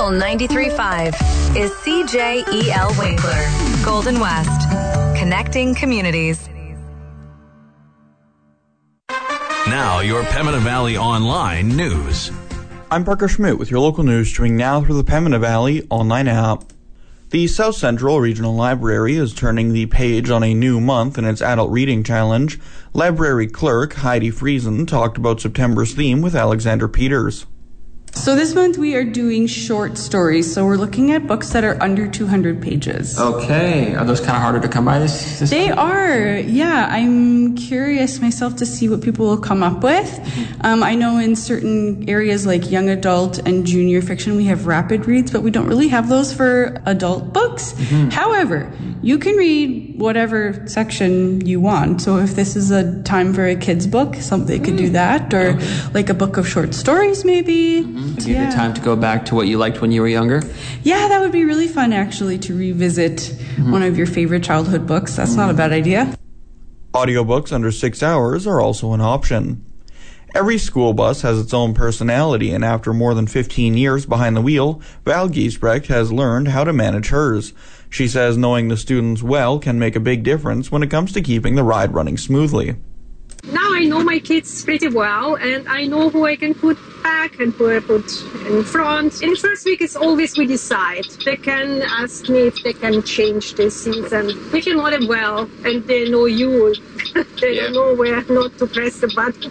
Eagle 93.5 is CJEL Winkler, Golden West, connecting communities. Now, your Pembina Valley Online news. I'm Parker Schmidt with your local news streaming now through the Pembina Valley Online app. The South Central Regional Library is turning the page on a new month in its Adult Reading Challenge. Library clerk Heidi Friesen talked about September's theme with Alexander Peters. So this month we are doing short stories. So we're looking at books that are under 200 pages. Okay. Are those kind of harder to come by this They are. Yeah. I'm curious myself to see what people will come up with. I know in certain areas like young adult and junior fiction, we have rapid reads, but we don't really have those for adult books. However, you can read whatever section you want. So if this is a time for a kid's book, they could do that. Or like a book of short stories maybe. Give you time to go back to what you liked when you were younger? Yeah, that would be really fun, actually, to revisit one of your favorite childhood books. That's not a bad idea. Audiobooks under 6 hours are also an option. Every school bus has its own personality, and after more than 15 years behind the wheel, Val Giesbrecht has learned how to manage hers. She says knowing the students well can make a big difference when it comes to keeping the ride running smoothly. Now I know my kids pretty well, and I know who I can put back and who I put in front. In the first week, it's always we decide. They can ask me if they can change the seats, and if you know them well, and they know you, they don't know where not to press the button.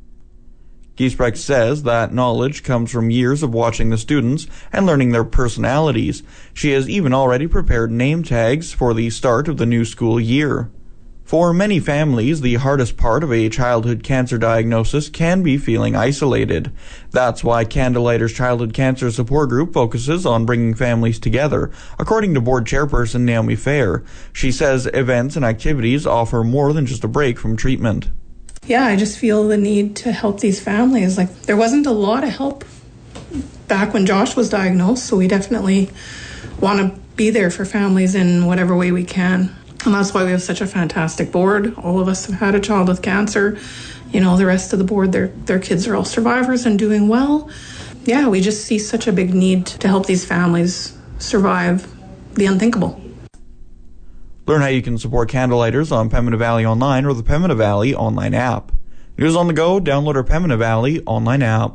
Giesbrecht says that knowledge comes from years of watching the students and learning their personalities. She has even already prepared name tags for the start of the new school year. For many families, the hardest part of a childhood cancer diagnosis can be feeling isolated. That's why Candlelighters Childhood Cancer Support Group focuses on bringing families together, according to board chairperson Naomi Fair. She says events and activities offer more than just a break from treatment. Yeah, I just feel the need to help these families. Like, there wasn't a lot of help back when Josh was diagnosed, so we definitely want to be there for families in whatever way we can. And that's why we have such a fantastic board. All of us have had a child with cancer. You know, the rest of the board, their kids are all survivors and doing well. Yeah, we just see such a big need to help these families survive the unthinkable. Learn how you can support Candlelighters on Pembina Valley Online or the Pembina Valley Online app. News on the go, download our Pembina Valley Online app.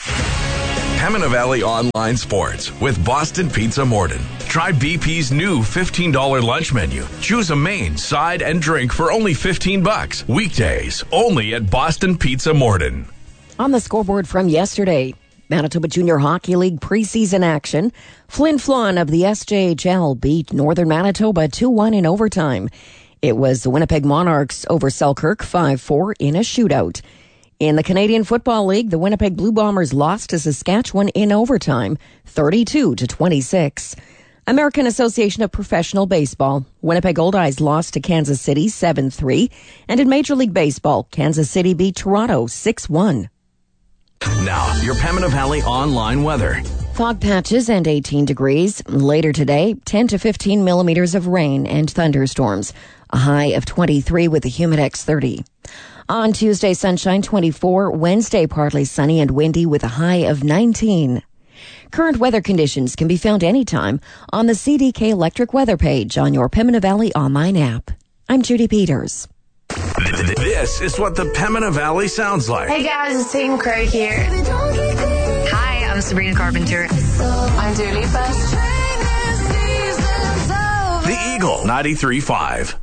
Pembina Valley Online Sports with Boston Pizza Morden. Try BP's new $15 lunch menu. Choose a main, side, and drink for only $15. Weekdays, only at Boston Pizza Morden. On the scoreboard from yesterday, Manitoba Junior Hockey League preseason action. Flin Flon of the SJHL beat Northern Manitoba 2-1 in overtime. It was the Winnipeg Monarchs over Selkirk 5-4 in a shootout. In the Canadian Football League, the Winnipeg Blue Bombers lost to Saskatchewan in overtime, 32-26. American Association of Professional Baseball, Winnipeg Old Eyes lost to Kansas City 7-3. And in Major League Baseball, Kansas City beat Toronto 6-1. Now, your Pembina Valley Online weather. Fog patches and 18 degrees. Later today, 10 to 15 millimeters of rain and thunderstorms. A high of 23 with a Humidex 30. On Tuesday, sunshine 24. Wednesday, partly sunny and windy with a high of 19. Current weather conditions can be found anytime on the CDK Electric weather page on your Pembina Valley Online app. I'm Judy Peters. This is what the Pembina Valley sounds like. Hey guys, it's Team Craig here. Hi, I'm Sabrina Carpenter. I'm Dua Lipa. The Eagle 93.5.